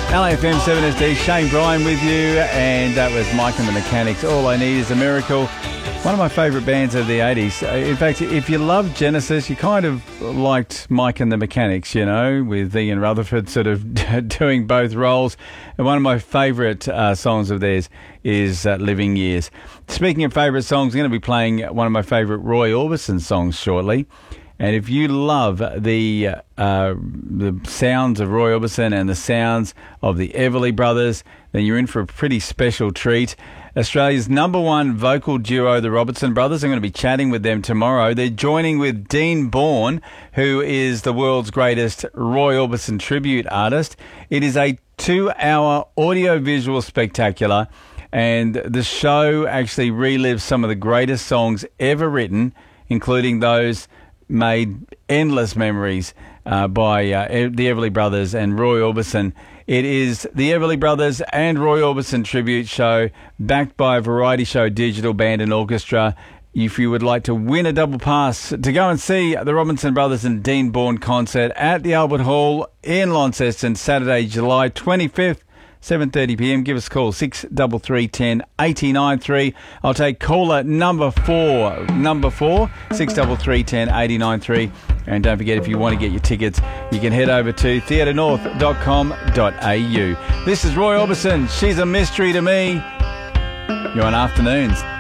LAFM 7SD, Shane Bryan with you, and that was Mike and the Mechanics. All I Need Is a Miracle. One of my favourite bands of the 80s. In fact, if you love Genesis, you kind of liked Mike and the Mechanics, you know, with Ian Rutherford sort of doing both roles. And one of my favourite songs of theirs is Living Years. Speaking of favourite songs, I'm going to be playing one of my favourite Roy Orbison songs shortly. And if you love the sounds of Roy Orbison and the sounds of the Everly Brothers, then you're in for a pretty special treat. Australia's number one vocal duo, the Robertson Brothers. I'm going to be chatting with them tomorrow. They're joining with Dean Bourne, who is the world's greatest Roy Orbison tribute artist. It is a 2-hour audio-visual spectacular, and the show actually relives some of the greatest songs ever written, including those made endless memories by the Everly Brothers and Roy Orbison. It is the Everly Brothers and Roy Orbison tribute show, backed by a variety show, digital band and orchestra. If you would like to win a double pass to go and see the Robinson Brothers and Dean Bourne concert at the Albert Hall in Launceston, Saturday, July 25th, 7:30pm. Give us a call, 633 10 893. I'll take caller number 4, 633 10 893. And don't forget, if you want to get your tickets, you can head over to theatrenorth.com.au. This is Roy Orbison. She's a mystery to me. You're on Afternoons.